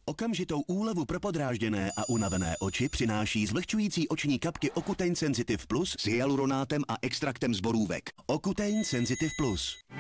Okamžitou úlevu pro podrážděné a unavené oči přináší zvlhčující oční kapky Ocutein Sensitive Plus s hyaluronátem a extraktem z borůvek. Ocutein Sensitive Plus.